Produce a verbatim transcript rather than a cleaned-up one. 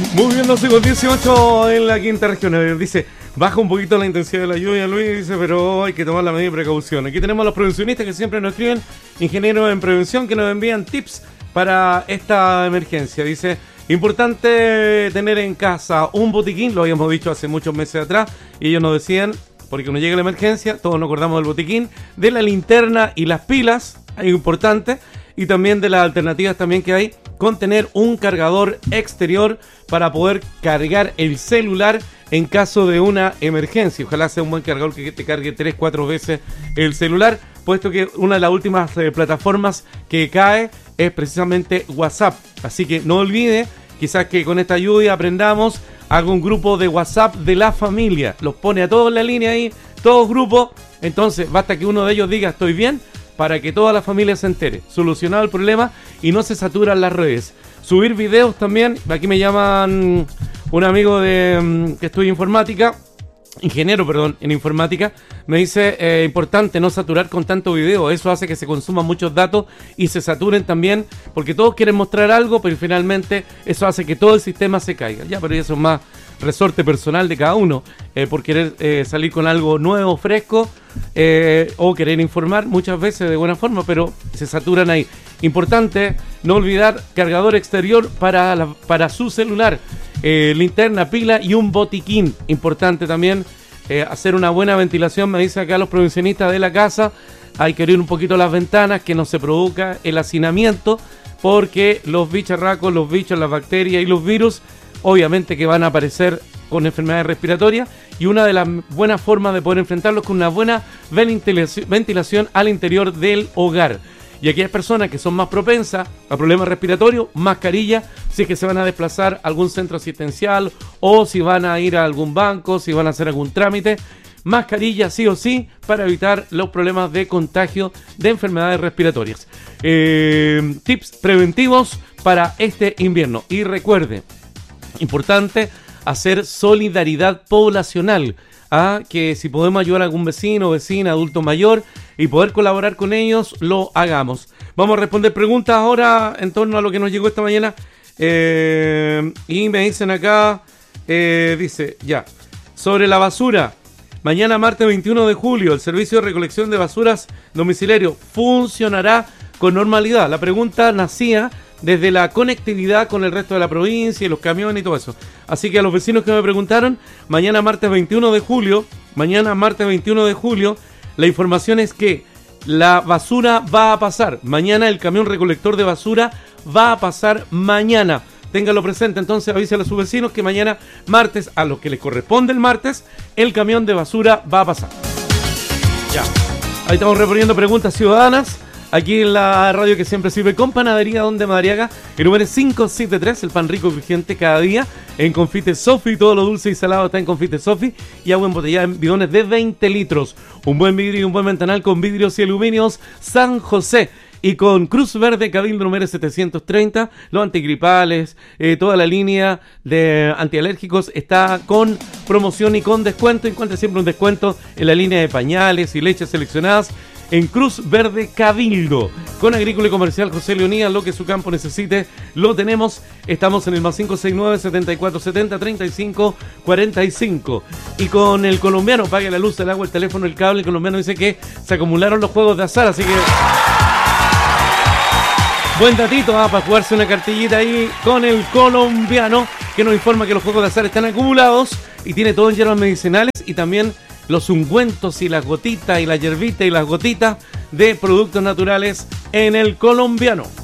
Muy bien, doce con dieciocho en la quinta región. Dice, baja un poquito la intensidad de la lluvia, Luis, dice, pero hay que tomar la medida de precaución. Aquí tenemos a los prevencionistas que siempre nos escriben, ingenieros en prevención, que nos envían tips para esta emergencia. Dice, importante tener en casa un botiquín, lo habíamos dicho hace muchos meses atrás, y ellos nos decían, porque cuando llega la emergencia, todos nos acordamos del botiquín, de la linterna y las pilas, es importante, y también de las alternativas también que hay, con tener un cargador exterior para poder cargar el celular en caso de una emergencia. Ojalá sea un buen cargador que te cargue tres, cuatro veces el celular, puesto que una de las últimas eh, plataformas que cae es precisamente WhatsApp. Así que no olvide, quizás que con esta lluvia aprendamos, haga un grupo de WhatsApp de la familia, los pone a todos en la línea ahí, todos grupos, entonces basta que uno de ellos diga estoy bien, para que toda la familia se entere. Solucionado el problema y no se saturan las redes. Subir videos también. Aquí me llaman un amigo de que estudia informática, ingeniero, perdón, en informática. Me dice, eh, importante no saturar con tanto video. Eso hace que se consuman muchos datos y se saturen también, porque todos quieren mostrar algo, pero finalmente eso hace que todo el sistema se caiga. Ya, pero eso es más resorte personal de cada uno, eh, por querer eh, salir con algo nuevo, fresco, eh, o querer informar muchas veces de buena forma, pero se saturan ahí. Importante no olvidar cargador exterior para, la, para su celular, eh, linterna, pila y un botiquín. Importante también eh, hacer una buena ventilación, me dice acá los prevencionistas de la casa, hay que abrir un poquito las ventanas, que no se produzca el hacinamiento, porque los bicharracos, los bichos, las bacterias y los virus obviamente que van a aparecer con enfermedades respiratorias, y una de las buenas formas de poder enfrentarlos es con una buena ventilación al interior del hogar. Y aquellas personas que son más propensas a problemas respiratorios, mascarilla, si es que se van a desplazar a algún centro asistencial o si van a ir a algún banco, si van a hacer algún trámite, mascarilla sí o sí para evitar los problemas de contagio de enfermedades respiratorias. Eh, tips preventivos para este invierno. Y recuerde, importante hacer solidaridad poblacional, ¿ah? Que si podemos ayudar a algún vecino, vecina, adulto mayor y poder colaborar con ellos, lo hagamos. Vamos a responder preguntas ahora en torno a lo que nos llegó esta mañana, eh, y me dicen acá, eh, dice, ya, sobre la basura, mañana martes veintiuno de julio, el servicio de recolección de basuras domiciliario funcionará con normalidad. La pregunta nacía desde la conectividad con el resto de la provincia y los camiones y todo eso. Así que a los vecinos que me preguntaron, mañana martes veintiuno de julio, mañana martes veintiuno de julio, la información es que la basura va a pasar. Mañana el camión recolector de basura va a pasar mañana. Ténganlo presente, entonces avísale a sus vecinos que mañana martes, a los que les corresponde el martes, el camión de basura va a pasar. Ya, ahí estamos respondiendo preguntas ciudadanas. Aquí en la radio que siempre sirve con Panadería Donde Madariaga, el número es cinco siete tres, el pan rico crujiente cada día, en Confite Sofi, todo lo dulce y salado está en Confite Sofi, y agua embotellada en bidones de veinte litros, un buen vidrio y un buen ventanal con vidrios y aluminios San José, y con Cruz Verde Cabildo número setecientos treinta, los antigripales, eh, toda la línea de antialérgicos está con promoción y con descuento. Encuentra siempre un descuento en la línea de pañales y leches seleccionadas en Cruz Verde Cabildo. Con Agrícola y Comercial José Leonía, lo que su campo necesite, lo tenemos. Estamos en el más cinco seis nueve, siete cuatro siete cero, tres cinco cuatro cinco. Y con el colombiano, pague la luz, el agua, el teléfono, el cable. El colombiano dice que se acumularon los juegos de azar, así que buen datito, ¿ah? Para jugarse una cartillita ahí con el colombiano, que nos informa que los juegos de azar están acumulados y tiene todo en hierbas medicinales y también los ungüentos y las gotitas y la hierbita y las gotitas de productos naturales en el colombiano.